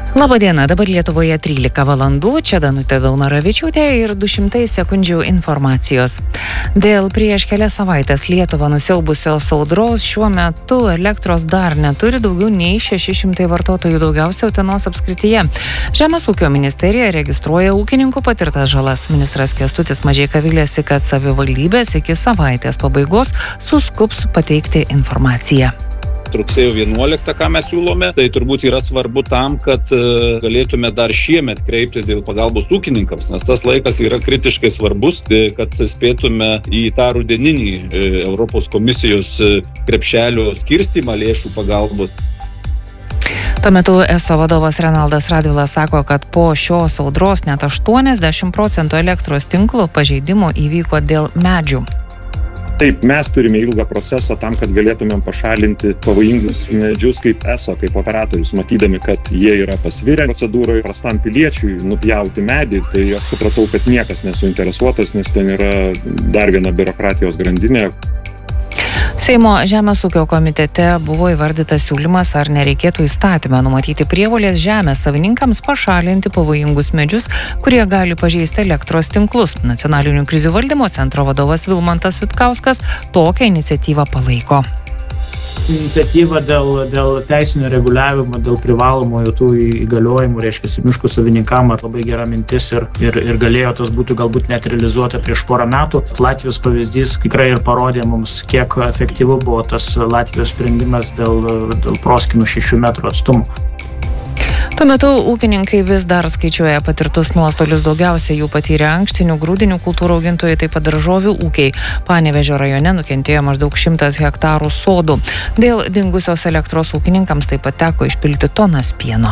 Labadiena, dabar Lietuvoje 13 valandų, čia Danutė Daunoravičiūtė ir 200 sekundžių informacijos. Dėl prieš kelias savaitės Lietuvą nusiaubusios audros šiuo metu elektros dar neturi daugiau nei 600 vartotojų, daugiausia Utenos apskrityje. Žemės ūkio ministerija registruoja ūkininkų patirtas žalas. Ministras Kęstutis Mažeika vylėsi, kad savivaldybės iki savaitės pabaigos suskubs pateikti informaciją. Rugsėjo 11, ką mes siūlome, tai turbūt yra svarbu tam, kad galėtume dar šiemet kreiptis dėl pagalbos ūkininkams, nes tas laikas yra kritiškai svarbus, kad spėtume į tą rudeninį Europos komisijos krepšelio skirstymą lėšų pagalbos. Tuo metu ESO vadovas Renaldas Radvilas sako, kad po šios audros net 80% elektros tinklo pažeidimų įvyko dėl medžių. Taip, mes turime ilgą procesą tam, kad galėtumėm pašalinti pavojingus medžius kaip ESO, kaip operatorius, matydami, kad jie yra pasvirę procedūroje prastam piliečiui nupjauti medį, tai aš supratau, kad niekas nesuinteresuotas, nes ten yra dar viena biurokratijos grandinė. Seimo Žemės ūkio komitete buvo įvardytas siūlymas, ar nereikėtų įstatyme numatyti prievolės žemės savininkams pašalinti pavojingus medžius, kurie gali pažeisti elektros tinklus. Nacionalinių krizių valdymo centro vadovas Vilmantas Vitkauskas tokią iniciatyvą palaiko. Iniciatyva dėl teisinio reguliavimo, dėl privalomųjų tų įgaliojimų, reiškia, miškų savininkam labai gera mintis ir galėjo tas būti galbūt net realizuota prieš porą metų. Latvijos pavyzdys tikrai ir parodė mums, kiek efektyvu buvo tas Latvijos sprendimas dėl proskynų 6 metrų atstumų. Tuo metu ūkininkai vis dar skaičiuoja patirtus nuostolius, daugiausiai jų patyrė ankštinių, grūdinių kultūrų augintojai, taip pat daržovių ūkiai. Panevėžio rajone nukentėjo maždaug 100 hektarų sodų. Dėl dingusios elektros ūkininkams taip pat teko išpilti tonas pieno.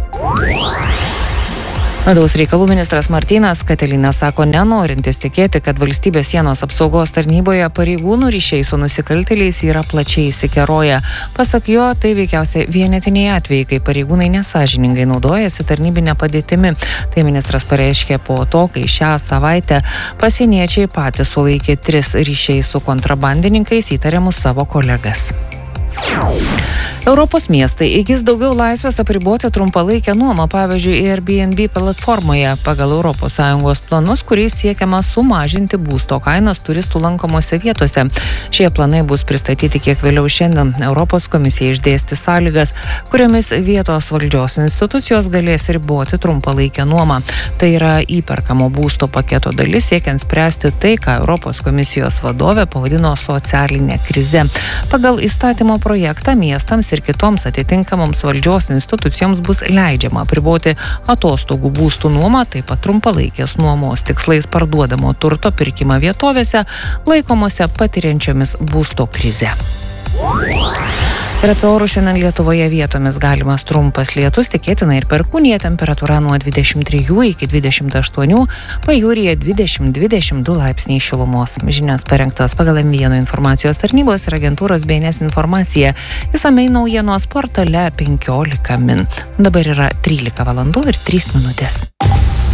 Vidaus reikalų ministras Martynas Katilinas sako, nenorintis tikėti, kad valstybės sienos apsaugos tarnyboje pareigūnų ryšiai su nusikaltėliais yra plačiai įsikeroję. Pasak jo, tai veikiausiai vienetiniai atvejai, kai pareigūnai nesąžiningai naudojasi tarnybinę padėtimi. Tai ministras pareiškė po to, kai šią savaitę pasieniečiai patys sulaikė 3 ryšiai su kontrabandininkais įtariamus savo kolegas. Europos miestai įgis daugiau laisvės apriboti trumpalaikę nuomą, pavyzdžiui, Airbnb platformoje pagal ES planus, kuriais siekiama sumažinti būsto kainas turistų lankomose vietose. Šie planai bus pristatyti kiek vėliau šiandien. Europos komisija išdėstys sąlygas, kuriomis vietos valdžios institucijos galės riboti trumpalaikę nuomą. Tai yra įperkamo būsto paketo dalis, siekiant spręsti tai, ką Europos komisijos vadovė pavadino socialinė krize. Pagal įstatymo projektą miestams ir kitoms atitinkamoms valdžios institucijoms bus leidžiama apriboti atostogų būstų nuomą, taip pat trumpalaikės nuomos tikslais parduodamo turto pirkimą vietovėse, laikomose patiriančiomis būsto krizę. Ir apie orus šiandien Lietuvoje vietomis galimas trumpas lietus, tikėtina ir perkūnija, temperatūra nuo 23 iki 28, pajūryje 20-22 laipsniai šilumos. Žinios parengtos pagal M1 informacijos tarnybos ir agentūros BNS informacija. Išsamiai naujienos portale 15 min. Dabar yra 13 valandų ir 3 minutės.